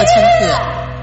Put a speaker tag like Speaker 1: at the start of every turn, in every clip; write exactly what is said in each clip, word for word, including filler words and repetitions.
Speaker 1: 乘客。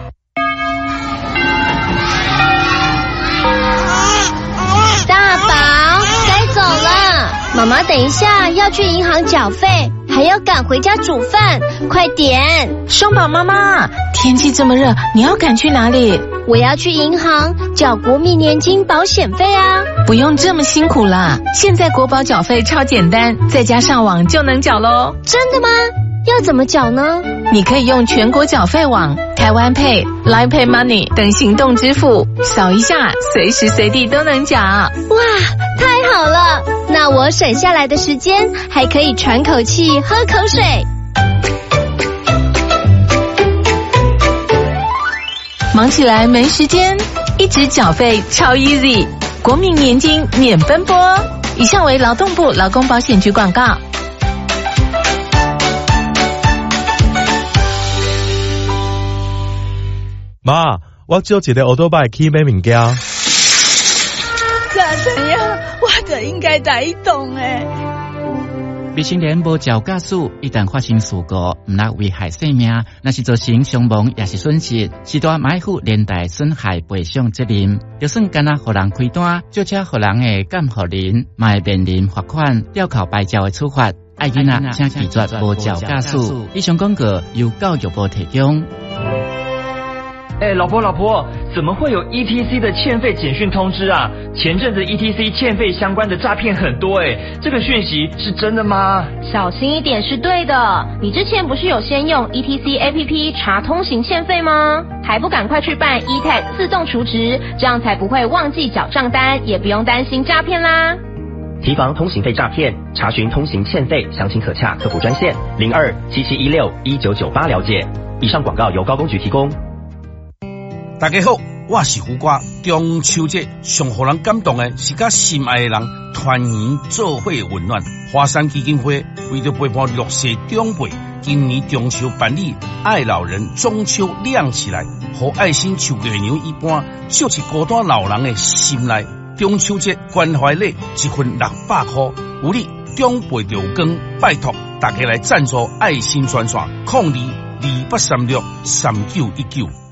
Speaker 2: 大宝，该走了，妈妈等一下要去银行缴费，还要赶回家煮饭，快点！
Speaker 1: 松宝妈妈，天气这么热，你要赶去哪里？
Speaker 2: 我要去银行缴国民年金保险费啊！
Speaker 1: 不用这么辛苦啦，现在国保缴费超简单，在家上网就能缴咯。
Speaker 2: 真的吗？要怎么缴呢？
Speaker 1: 你可以用全国缴费网、台湾 Pay、Line Pay Money 等行动支付，扫一下，随时随地都能缴。哇，
Speaker 2: 太好了！那我省下来的时间还可以喘口气、喝口水。
Speaker 1: 忙起来没时间，一直缴费超 easy， 国民年金免分拨。以上为劳动部劳工保险局广告。
Speaker 3: 妈，我借一个奥多拜去买物件。
Speaker 4: 咋怎样？我就应该带伊动诶。
Speaker 5: 未成年无照驾驶，一旦发生事故，唔那危害生命，那是造成伤亡也是损失，是大买负连带损害赔偿责任。就算干那互人开单，就车互人诶监护人，嘛会面临罚款、吊扣牌照的处罚。爱囡仔请记住无照驾驶。以上广告由教育部提供。
Speaker 6: 哎，老婆老婆，怎么会有 E T C 的欠费简讯通知啊？前阵子 E T C 欠费相关的诈骗很多哎，这个讯息是真的吗？
Speaker 7: 小心一点是对的。你之前不是有先用 E T C A P P 查通行欠费吗？还不赶快去办 E T A G 自动储值，这样才不会忘记缴账单，也不用担心诈骗啦。
Speaker 8: 提防通行费诈骗，查询通行欠费，详情可洽客服专线零二七七一六一九九八了解。以上广告由高公局提供。
Speaker 9: 大家好，我是胡瓜。中秋节上互人感动的是甲心爱的人团圆做伙温暖。华山基金会为着陪伴弱势长辈，今年中秋办理爱老人中秋亮起来，和爱心像月娘一般，照进孤单老人的心内。中秋节关怀礼一份六百块，有你长辈就有光，拜托大家来赞助爱心专线，零二二八三六三九一九。